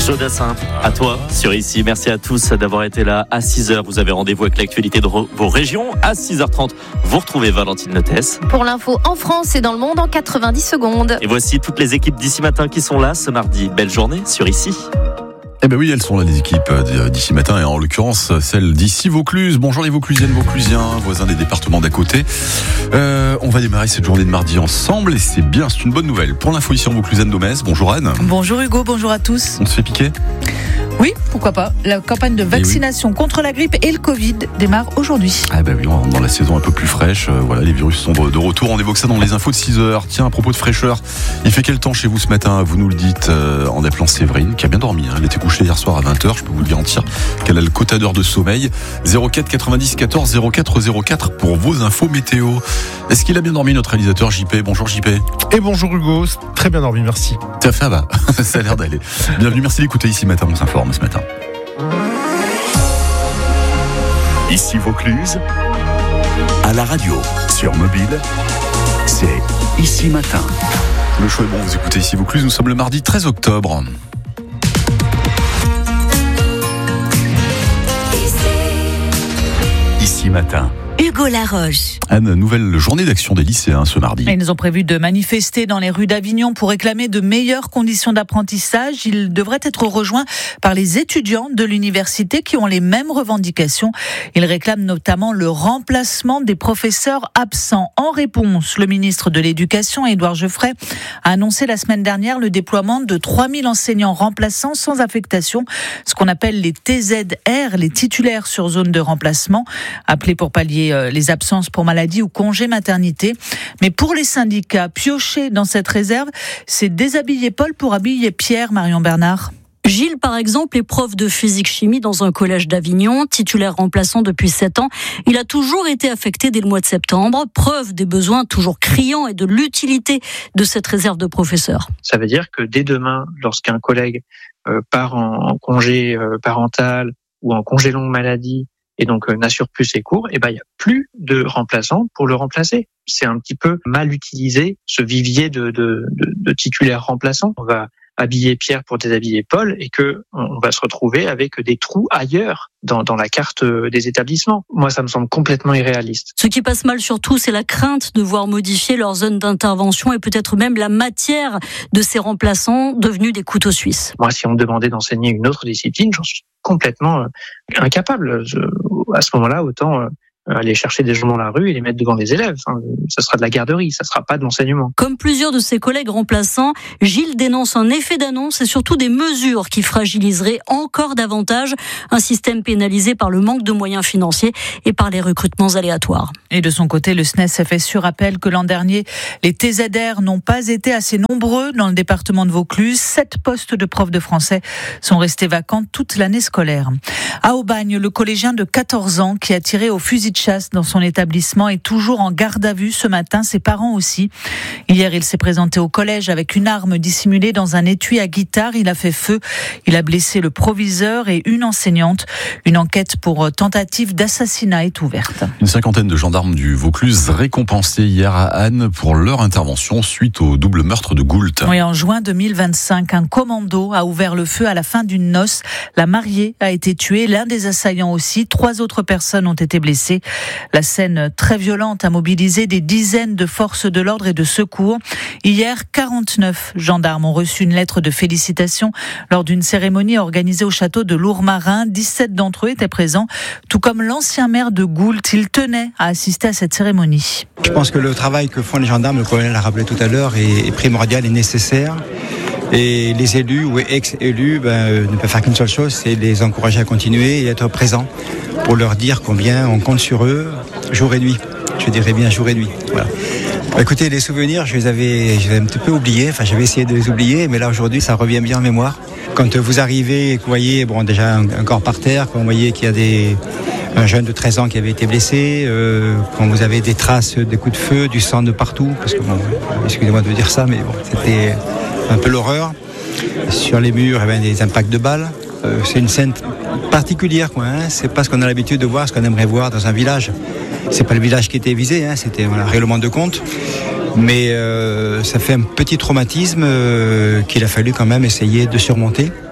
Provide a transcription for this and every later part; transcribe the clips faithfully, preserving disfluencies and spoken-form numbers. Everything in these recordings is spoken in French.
Jodassin, à toi sur Ici. Merci à tous d'avoir été là. À six heures, vous avez rendez-vous avec l'actualité de vos régions. À six heures trente, vous retrouvez Valentine Notès. Pour l'info en France et dans le monde en quatre-vingt-dix secondes. Et voici toutes les équipes d'Ici Matin qui sont là ce mardi. Belle journée sur Ici. Eh ben oui, elles sont là, les équipes d'Ici Matin, et en l'occurrence celle d'Ici Vaucluse. Bonjour les Vauclusiennes, Vauclusiens, voisins des départements d'à côté. Euh, on va démarrer cette journée de mardi ensemble et c'est bien, c'est une bonne nouvelle. Pour l'info ici en Vauclusienne d'Omez, bonjour Anne. Bonjour Hugo, bonjour à tous. On se fait piquer ? Oui, pourquoi pas. La campagne de vaccination oui. contre la grippe et le Covid démarre aujourd'hui. Ah ben oui, on rentre dans la saison un peu plus fraîche. Euh, voilà, les virus sont de, de retour. On évoque ça dans les infos de six heures. Tiens, à propos de fraîcheur, il fait quel temps chez vous ce matin ? Vous nous le dites euh, en appelant Séverine, qui a bien dormi. Hein. Elle était couchée hier soir à vingt heures, je peux vous le garantir qu'elle a le quota d'heures de sommeil. zéro quatre quatre-vingt-dix quatorze zéro quatre zéro quatre pour vos infos météo. Est-ce qu'il a bien dormi, notre réalisateur J P ? Bonjour J P. Et bonjour Hugo, très bien dormi, merci. T'as fait, bah, ça a l'air d'aller. Bienvenue, merci d'écouter Ici Matin, on s'informe ce matin. Ici Vaucluse, à la radio, sur mobile, c'est Ici Matin. Le choix est bon, vous écoutez Ici Vaucluse, nous sommes le mardi treize octobre. Ici Matin. Hugo Laroche. Anne, nouvelle journée d'action des lycéens ce mardi. Ils ont prévu de manifester dans les rues d'Avignon pour réclamer de meilleures conditions d'apprentissage. Ils devraient être rejoints par les étudiants de l'université qui ont les mêmes revendications. Ils réclament notamment le remplacement des professeurs absents. En réponse, le ministre de l'Éducation, Édouard Geoffrey, a annoncé la semaine dernière le déploiement de trois mille enseignants remplaçants sans affectation, ce qu'on appelle les T Z R, les titulaires sur zone de remplacement, appelés pour pallier les absences pour maladie ou congé maternité. Mais pour les syndicats, piocher dans cette réserve, c'est déshabiller Paul pour habiller Pierre, Marion Bernard. Gilles, par exemple, est prof de physique-chimie dans un collège d'Avignon, titulaire remplaçant depuis sept ans. Il a toujours été affecté dès le mois de septembre, preuve des besoins toujours criants et de l'utilité de cette réserve de professeurs. Ça veut dire que dès demain, lorsqu'un collègue euh, part en, en congé euh, parental ou en congé longue maladie, et donc euh, n'assure plus ses cours, et ben il y a plus de remplaçants pour le remplacer. C'est un petit peu mal utilisé ce vivier de, de, de, de titulaires remplaçants. On va habiller Pierre pour déshabiller Paul et que on va se retrouver avec des trous ailleurs dans, dans la carte des établissements. Moi, ça me semble complètement irréaliste. Ce qui passe mal surtout, c'est la crainte de voir modifier leur zone d'intervention et peut-être même la matière de ces remplaçants devenus des couteaux suisses. Moi, si on me demandait d'enseigner une autre discipline, j'en suis complètement euh, incapable. Je, à ce moment-là, autant euh, aller chercher des gens dans la rue et les mettre devant les élèves. Enfin, ça sera de la garderie, ça sera pas de l'enseignement. Comme plusieurs de ses collègues remplaçants, Gilles dénonce un effet d'annonce et surtout des mesures qui fragiliseraient encore davantage un système pénalisé par le manque de moyens financiers et par les recrutements aléatoires. Et de son côté, le S N E S F S U rappelle que l'an dernier, les T Z R n'ont pas été assez nombreux dans le département de Vaucluse. Sept postes de profs de français sont restés vacants toute l'année scolaire. À Aubagne, le collégien de quatorze ans qui a tiré au fusil de chasse dans son établissement est toujours en garde à vue ce matin, ses parents aussi. Hier, il s'est présenté au collège avec une arme dissimulée dans un étui à guitare. Il a fait feu. Il a blessé le proviseur et une enseignante. Une enquête pour tentative d'assassinat est ouverte. Une cinquantaine de gendarmes du Vaucluse récompensés hier à Anne pour leur intervention suite au double meurtre de Goult. Oui, en juin deux mille vingt-cinq, un commando a ouvert le feu à la fin d'une noce. La mariée a été tuée, l'un des assaillants aussi. Trois autres personnes ont été blessées. La scène très violente a mobilisé des dizaines de forces de l'ordre et de secours. Hier, quarante-neuf gendarmes ont reçu une lettre de félicitations lors d'une cérémonie organisée au château de Lourmarin. dix-sept d'entre eux étaient présents, tout comme l'ancien maire de Goult. Il tenait à assister à cette cérémonie. Je pense que le travail que font les gendarmes, le colonel l'a rappelé tout à l'heure, est primordial et nécessaire. Et les élus ou ex-élus ben, ne peuvent faire qu'une seule chose, c'est les encourager à continuer et être présents pour leur dire combien on compte sur eux jour et nuit. Je dirais bien jour et nuit. Voilà. Écoutez, les souvenirs, je les avais, je les avais un petit peu oubliés. Enfin, j'avais essayé de les oublier, mais là aujourd'hui, ça revient bien en mémoire. Quand vous arrivez et que vous voyez, bon, déjà un, un corps par terre, quand vous voyez qu'il y a des un jeune de treize ans qui avait été blessé, euh, quand vous avez des traces de coups de feu, du sang de partout, parce que bon, excusez-moi de dire ça, mais bon, c'était un peu l'horreur. Sur les murs, il y avait des impacts de balles. Euh, c'est une scène particulière, quoi. Hein. C'est pas ce qu'on a l'habitude de voir, ce qu'on aimerait voir dans un village. C'est pas le village qui était visé, hein. C'était voilà, un règlement de compte. Mais euh, ça fait un petit traumatisme euh, qu'il a fallu quand même essayer de surmonter.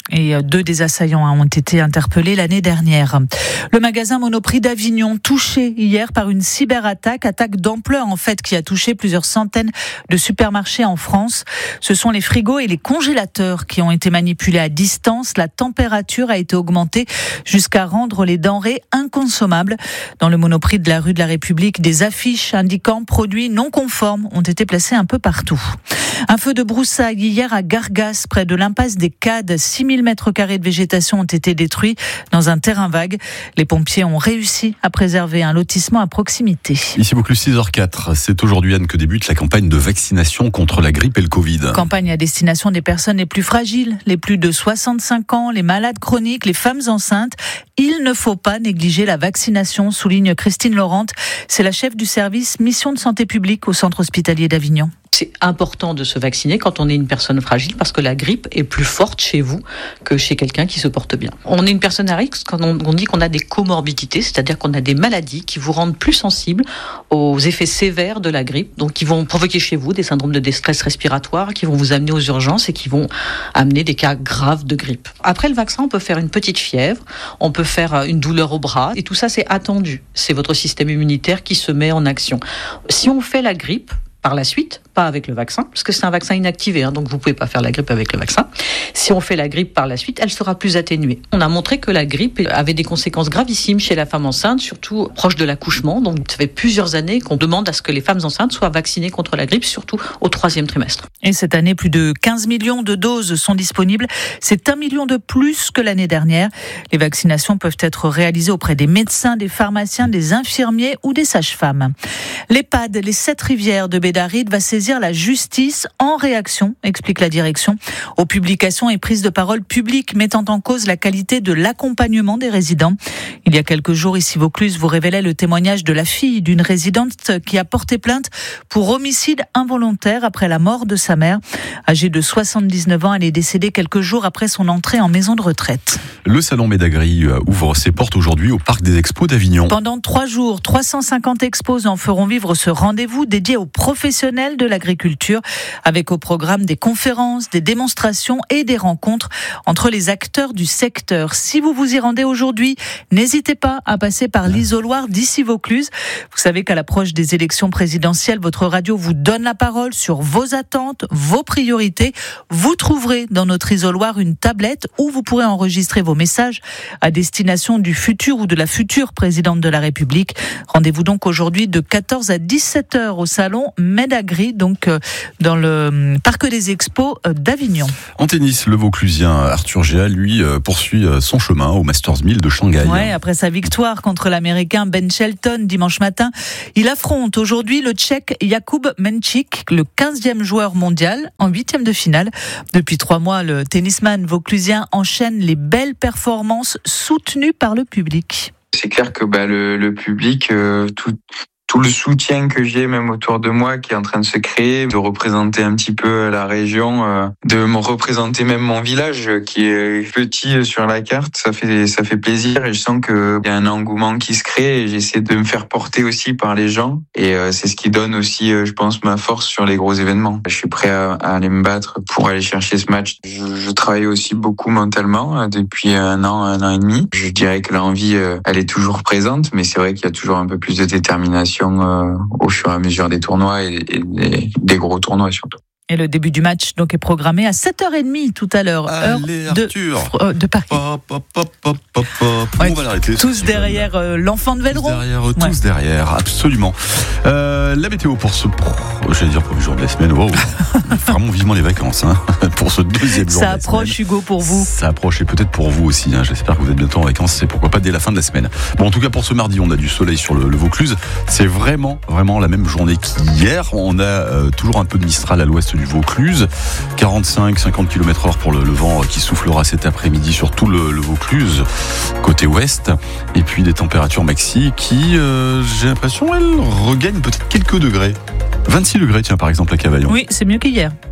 Et deux des assaillants ont été interpellés l'année dernière. Le magasin Monoprix d'Avignon, touché hier par une cyberattaque, attaque d'ampleur en fait, qui a touché plusieurs centaines de supermarchés en France. Ce sont les frigos et les congélateurs qui ont été manipulés à distance. La température a été augmentée jusqu'à rendre les denrées inconsommables. Dans le Monoprix de la rue de la République, des affiches indiquant produits non conformes ont été placées un peu partout. Un feu de broussailles hier à Gargas, près de l'impasse des Cades. six mille mètres carrés de végétation ont été détruits dans un terrain vague. Les pompiers ont réussi à préserver un lotissement à proximité. Ici Vaucluse, six heures quatre. C'est aujourd'hui, Anne, que débute la campagne de vaccination contre la grippe et le Covid. Campagne à destination des personnes les plus fragiles, les plus de soixante-cinq ans, les malades chroniques, les femmes enceintes. Il ne faut pas négliger la vaccination, souligne Christine Laurent. C'est la chef du service Mission de santé publique au centre hospitalier d'Avignon. C'est important de se vacciner quand on est une personne fragile parce que la grippe est plus forte chez vous que chez quelqu'un qui se porte bien. On est une personne à risque quand on, on dit qu'on a des comorbidités, c'est-à-dire qu'on a des maladies qui vous rendent plus sensibles aux effets sévères de la grippe, donc qui vont provoquer chez vous des syndromes de détresse respiratoire, qui vont vous amener aux urgences et qui vont amener des cas graves de grippe. Après le vaccin, on peut faire une petite fièvre, on peut faire une douleur au bras et tout ça c'est attendu. C'est votre système immunitaire qui se met en action. Si on fait la grippe, par la suite, pas avec le vaccin, parce que c'est un vaccin inactivé, hein, donc vous pouvez pas faire la grippe avec le vaccin. Si on fait la grippe par la suite, elle sera plus atténuée. On a montré que la grippe avait des conséquences gravissimes chez la femme enceinte, surtout proche de l'accouchement. Donc ça fait plusieurs années qu'on demande à ce que les femmes enceintes soient vaccinées contre la grippe, surtout au troisième trimestre. Et cette année, plus de quinze millions de doses sont disponibles. C'est un million de plus que l'année dernière. Les vaccinations peuvent être réalisées auprès des médecins, des pharmaciens, des infirmiers ou des sages-femmes. L'EHPAD, les Sept Rivières de Bédaride, va saisir la justice en réaction, explique la direction, aux publications et prises de parole publiques mettant en cause la qualité de l'accompagnement des résidents. Il y a quelques jours, ici Vaucluse vous révélait le témoignage de la fille d'une résidente qui a porté plainte pour homicide involontaire après la mort de sa mère. Âgée de soixante-dix-neuf ans, elle est décédée quelques jours après son entrée en maison de retraite. Le salon Médagri ouvre ses portes aujourd'hui au Parc des Expos d'Avignon. Pendant trois jours, trois cent cinquante exposants feront vivre ce rendez-vous dédié aux professionnels de l'agriculture, avec au programme des conférences, des démonstrations et des rencontres entre les acteurs du secteur. Si vous vous y rendez aujourd'hui, n'hésitez pas à passer par l'isoloir d'ici Vaucluse. Vous savez qu'à l'approche des élections présidentielles, votre radio vous donne la parole sur vos attentes, vos priorités. Vous trouverez dans notre isoloir une tablette où vous pourrez enregistrer vos messages à destination du futur ou de la future présidente de la République. Rendez-vous donc aujourd'hui de quatorze à dix-sept heures au salon Médagri, donc dans le parc des Expos d'Avignon. En tennis, le Vauclusien Arthur Géa, lui, poursuit son chemin au Masters mille de Shanghai. Ouais, après sa victoire contre l'Américain Ben Shelton dimanche matin, il affronte aujourd'hui le Tchèque Jakub Menchik, le quinzième joueur mondial, en huitième de finale. Depuis trois mois, le tennisman vauclusien enchaîne les belles performances soutenues par le public. C'est clair que bah, le, le public, euh, tout... tout le soutien que j'ai même autour de moi qui est en train de se créer, de représenter un petit peu la région, euh, de me représenter même mon village qui est petit sur la carte, ça fait ça fait plaisir et je sens que il y a un engouement qui se crée et j'essaie de me faire porter aussi par les gens et euh, c'est ce qui donne aussi euh, je pense ma force sur les gros événements. Je suis prêt à, à aller me battre pour aller chercher ce match. Je, je travaille aussi beaucoup mentalement euh, depuis un an, un an et demi. Je dirais que l'envie euh, elle est toujours présente mais c'est vrai qu'il y a toujours un peu plus de détermination Euh, au fur et à mesure des tournois et, et des, des gros tournois surtout. Et le début du match donc est programmé à sept heures trente tout à l'heure, Allez, heure de, euh, de Paris. Pop, pop, pop, pop, pop, pop. Ouais, on va l'arrêter. Tous derrière euh, l'enfant de Velleron. Tous derrière, tous ouais. derrière, absolument. Euh, la météo pour ce, j'allais dire premier jour de la semaine, wow. Vraiment vivement les vacances, hein, pour ce deuxième jour. Ça de la approche semaine. Hugo pour vous. Ça approche et peut-être pour vous aussi. Hein. J'espère que vous êtes bientôt en vacances. Et pourquoi pas dès la fin de la semaine. Bon, en tout cas pour ce mardi, on a du soleil sur le, le Vaucluse. C'est vraiment, vraiment la même journée qu'hier. On a euh, toujours un peu de Mistral à l'ouest du Vaucluse. quarante-cinq à cinquante kilomètres heure pour le, le vent qui soufflera cet après-midi sur tout le, le Vaucluse, côté ouest. Et puis des températures maxi qui, euh, j'ai l'impression, elles regagnent peut-être quelques degrés. vingt-six degrés, tiens, par exemple, à Cavaillon. Oui, c'est mieux qu'hier.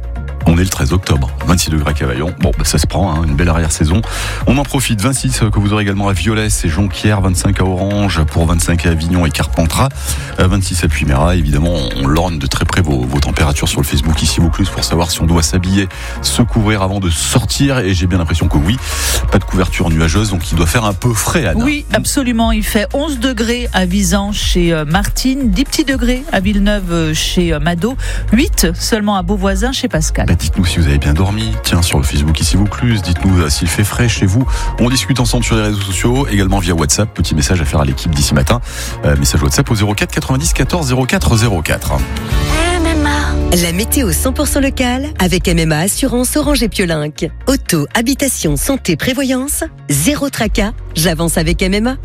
On est le treize octobre, vingt-six degrés à Cavaillon. Bon, bah, ça se prend, hein, une belle arrière-saison. On en profite. vingt-six que vous aurez également à Violès et Jonquière, vingt-cinq à Orange, pour vingt-cinq à Avignon et Carpentras, vingt-six à Puymera. Évidemment, on lorgne de très près vos, vos températures sur le Facebook ici Vaucluse pour savoir si on doit s'habiller, se couvrir avant de sortir. Et j'ai bien l'impression que oui, pas de couverture nuageuse, donc il doit faire un peu frais, Anne. Oui, absolument. Il fait onze degrés à Visan chez Martine, dix petits degrés à Villeneuve chez Mado, huit seulement à Beauvoisin chez Pascal. Bah, dites-nous si vous avez bien dormi. Tiens, sur le Facebook ici Vaucluse, dites-nous euh, s'il fait frais chez vous. On discute ensemble sur les réseaux sociaux, également via WhatsApp. Petit message à faire à l'équipe d'ici matin. Euh, message WhatsApp au zéro quatre quatre-vingt-dix quatorze zéro quatre zéro quatre. La météo cent pour cent locale avec M M A Assurance Orange et Piolinck. Auto, habitation, santé, prévoyance. Zéro tracas. J'avance avec M M A.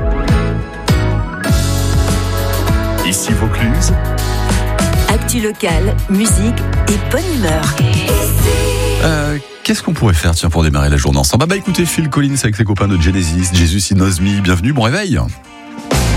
Ici Vaucluse. Actu locale, musique et bonne humeur. Euh, qu'est-ce qu'on pourrait faire, tiens, pour démarrer la journée ensemble? Bah, bah écoutez, Phil Collins avec ses copains de Genesis, Jesus He Knows Me. Bienvenue, bon réveil.